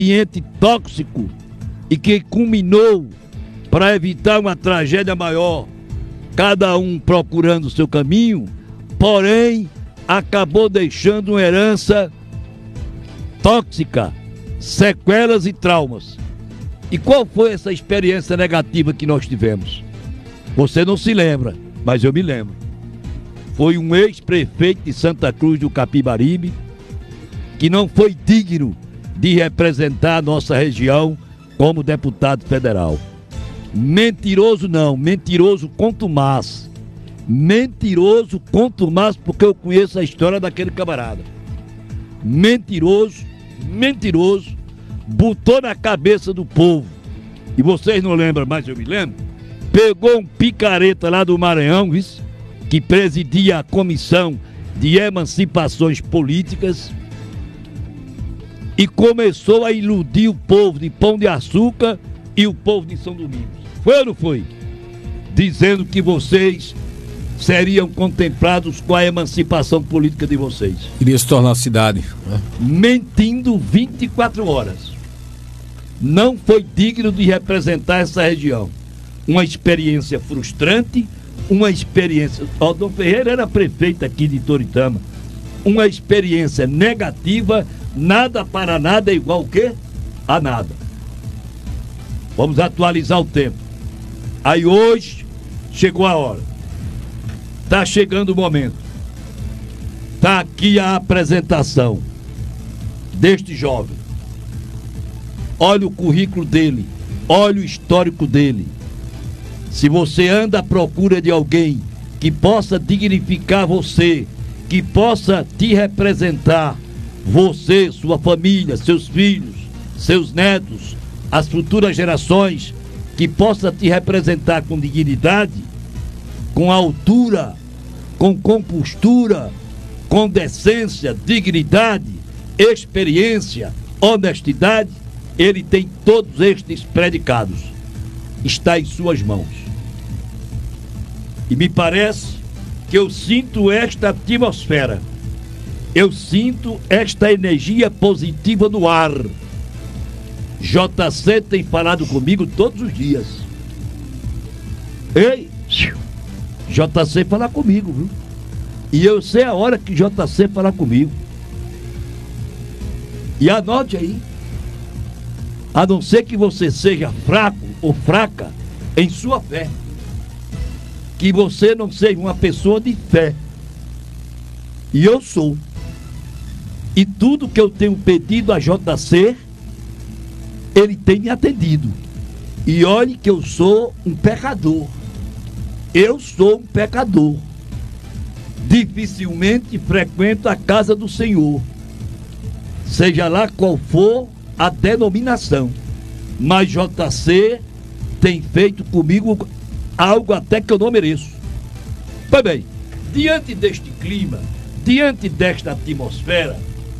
ambiente tóxico e que culminou para evitar uma tragédia maior, cada um procurando o seu caminho, porém acabou deixando uma herança tóxica, sequelas e traumas. E qual foi essa experiência negativa que nós tivemos? Você não se lembra, mas eu me lembro. Foi um ex-prefeito de Santa Cruz do Capibaribe que não foi digno de representar a nossa região como deputado federal. Mentiroso não, mentiroso contumaz. Mentiroso contumaz, porque eu conheço a história daquele camarada. Mentiroso, botou na cabeça do povo. E vocês não lembram, mas eu me lembro. Pegou um picareta lá do Maranhão, isso, que presidia a Comissão de Emancipações Políticas, e começou a iludir o povo de Pão de Açúcar e o povo de São Domingos. Foi ou não foi? Dizendo que vocês seriam contemplados com a emancipação política de vocês. Iria se tornar cidade. Mentindo 24 horas. Não foi digno de representar essa região. Uma experiência frustrante, uma experiência... O Dom Ferreira era prefeito aqui de Toritama. Uma experiência negativa, nada para nada é igual o quê? A nada. Vamos atualizar o tempo. Aí hoje chegou a hora. Está chegando o momento. Está aqui a apresentação deste jovem. Olha o currículo dele, olha o histórico dele. Se você anda à procura de alguém que possa dignificar você, que possa te representar, você, sua família, seus filhos, seus netos, as futuras gerações, que possa te representar com dignidade, com altura, com compostura, com decência, dignidade, experiência, honestidade, ele tem todos estes predicados. Está em suas mãos. E me parece que eu sinto esta atmosfera, eu sinto esta energia positiva no ar. JC tem falado comigo todos os dias. Ei, JC fala comigo, viu? E eu sei a hora que JC falar comigo. E anote aí. A não ser que você seja fraco ou fraca em sua fé. Que você não seja uma pessoa de fé. E eu sou. E tudo que eu tenho pedido a JC, ele tem me atendido. E olhe que eu sou um pecador. Eu sou um pecador. Dificilmente frequento a casa do Senhor, seja lá qual for a denominação, mas JC tem feito comigo algo até que eu não mereço. Pois bem, diante deste clima, diante desta atmosfera,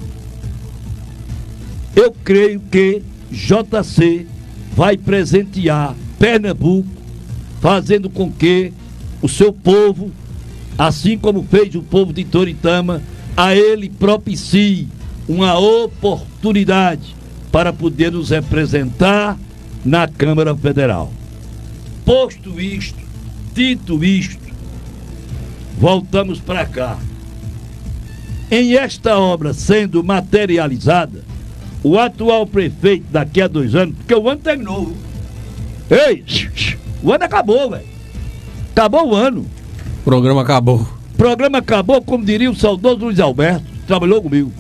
eu creio que JC vai presentear Pernambuco, fazendo com que o seu povo, assim como fez o povo de Toritama, a ele propicie uma oportunidade para poder nos representar na Câmara Federal. Posto isto, dito isto, voltamos para cá. Em esta obra sendo materializada, o atual prefeito daqui a 2 anos, porque o ano terminou. Ei, o ano acabou, velho. Acabou o ano. O programa acabou. O programa acabou, como diria o saudoso Luiz Alberto, trabalhou comigo.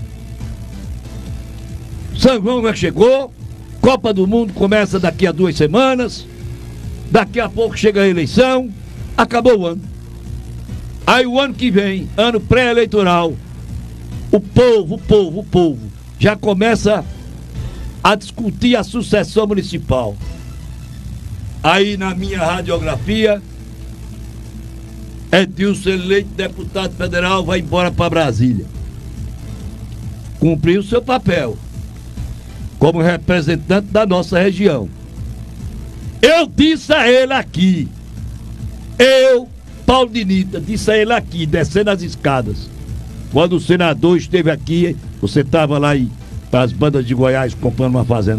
São João já chegou, Copa do Mundo começa daqui a 2 semanas, daqui a pouco chega a eleição, acabou o ano. Aí o ano que vem, ano pré-eleitoral, o povo já começa a discutir a sucessão municipal. Aí na minha radiografia, Edilson eleito deputado federal vai embora para Brasília. Cumpriu o seu papel como representante da nossa região. Eu disse a ele aqui, Paulo Dinita, disse a ele aqui, descendo as escadas, quando o senador esteve aqui, você estava lá para as bandas de Goiás comprando uma fazenda.